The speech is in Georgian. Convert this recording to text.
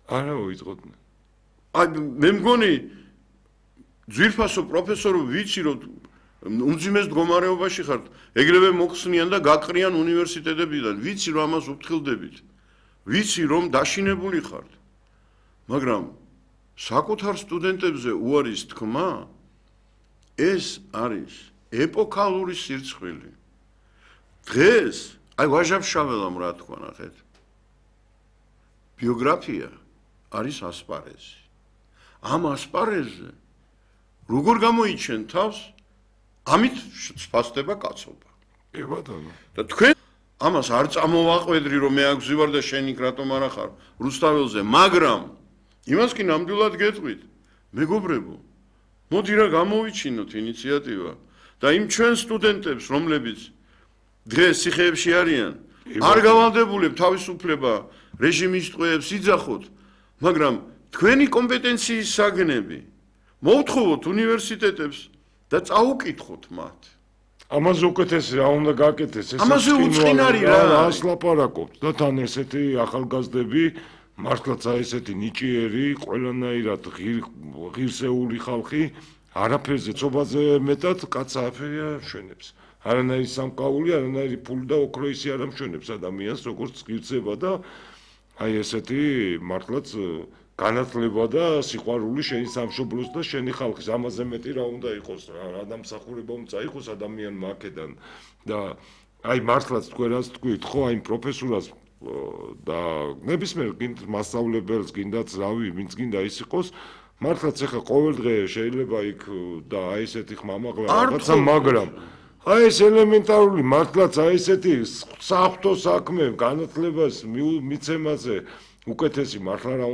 არა უიწყოდნენ. აი მე მგონი ძვირფასო პროფესორო ვიცი რომ უმძიმეს მდგომარეობაში ხართ, ეგრევე მოხსნიან და გაკრიან უნივერსიტეტებიდან, ვიცი რომ ამას უფრთხილდებით. ვიცი რომ დაშინებული ხართ. მაგრამ საკუთარ სტუდენტებზე უარის თქმა ეს არის ეპოქალური სირცხვილი. დღეს აი ვაჟაბშაველამ რა თქვა ნახეთ. ბიოგრაფია არის ასპარეზი. ამ ასპარეზზე როგორ გამოიჩენ თავს ამით სფასდება კაცობა. კი ბატონო. და თქვენ ამას არ წამოვაყვედრი რომ მე აქ ვზივარ და შენ იქ რატომ არ ახარ რუსთაველზე, მაგრამ იმას კი ნამდვილად გეტყვით. მეგობრებო, მოდი რა გამოვიჩინოთ ინიციატივა და იმ ჩვენ სტუდენტებს, რომლებიც დღეს ციხეებში არიან, არ გავალდებულებ თავისუფლება რეჟიმის ტყვეებს იძახოთ, მაგრამ თქვენი კომპეტენციის საგნები მოვთხოვოთ უნივერსიტეტებს და წაუკითხოთ მათ. ამაზე უკეთესი რა უნდა გაკეთდეს ეს ამაზე უწყინარი რა ას ლაპარაკობთ და თან ესეთი ახალგაზრდები მართლაც აი ესეთი ნიჭიერი ყველანაირად ღირსეული ხალხი არაფერზე ცობაზე მეტად კაც აფერია მშვენებს არანაირი სამკაული არანაირი ფული და ოქროისი არ ამშვენებს ადამიანს როგორც ღირსება და აი ესეთი მართლაც განათლება და სიყვარული შენი სამშობლოს და შენი ხალხის ამაზე მეტი რა უნდა იყოს რა დამსახურება უნდა იყოს ადამიანმა აქედან და აი მართლაც თქვენ რას თქვით ხო აი პროფესორას და ნებისმიერ მასწავლებელს გინდათ რავი ვინც გინდა ის იყოს მართლაც ახლა ყოველდღე შეიძლება იქ და აი ესეთი ხმამაღლა რაღაცა მაგრამ აი ეს ელემენტარული მართლაც აი ესეთი საღვთო საქმე განათლებას მიცემაზე უკეთესი მართლა რა